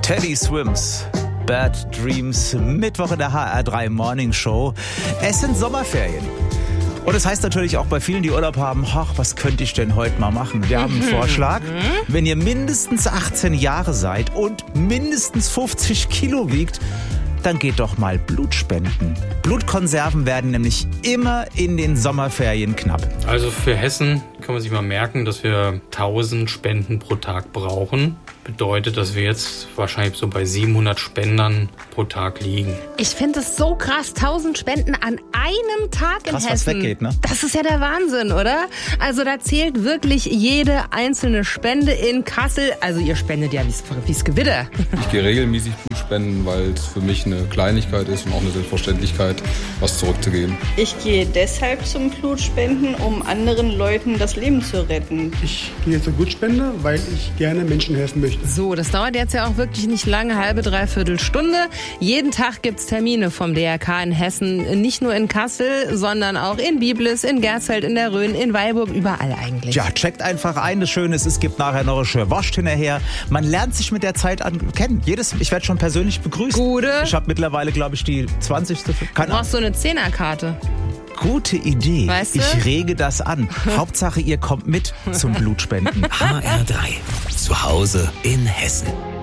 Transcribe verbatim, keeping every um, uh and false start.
Teddy Swims, Bad Dreams, Mittwoch in der H R drei Morning Show. Es sind Sommerferien. Und das heißt natürlich auch bei vielen, die Urlaub haben, ach, was könnte ich denn heute mal machen? Wir haben einen Vorschlag. Wenn ihr mindestens achtzehn Jahre seid und mindestens fünfzig Kilo wiegt, dann geht doch mal Blut spenden. Blutkonserven werden nämlich immer in den Sommerferien knapp. Also für Hessen kann man sich mal merken, dass wir tausend Spenden pro Tag brauchen. Bedeutet, dass wir jetzt wahrscheinlich so bei siebenhundert Spendern pro Tag liegen. Ich finde es so krass, tausend Spenden an einem Tag in krass, Hessen. Was weggeht, ne? Das ist ja der Wahnsinn, oder? Also da zählt wirklich jede einzelne Spende in Kassel. Also ihr spendet ja wie's, wie's Gewitter. Ich gehe regelmäßig Blut spenden, weil es für mich eine Kleinigkeit ist und auch eine Selbstverständlichkeit, was zurückzugeben. Ich gehe deshalb zum Blutspenden, um anderen Leuten das Leben zu retten. Ich gehe zur Blutspende, weil ich gerne Menschen helfen möchte. So, das dauert jetzt ja auch wirklich nicht lange, halbe, dreiviertel Stunde. Jeden Tag gibt's Termine vom D R K in Hessen. Nicht nur in Kassel, sondern auch in Biblis, in Gersfeld, in der Rhön, in Weilburg, überall eigentlich. Ja, checkt einfach ein. Das Schöne ist, es gibt nachher noch eine schöne Wurst hinterher. Man lernt sich mit der Zeit an kennen. Jedes, ich werde schon persönlich begrüßt. Gute. Ich habe mittlerweile, glaube ich, die zwanzigste. Du brauchst so eine Zehnerkarte. Gute Idee. Weißt du? Ich rege das an. Hauptsache, ihr kommt mit zum Blutspenden. H R drei. Zu Hause in Hessen.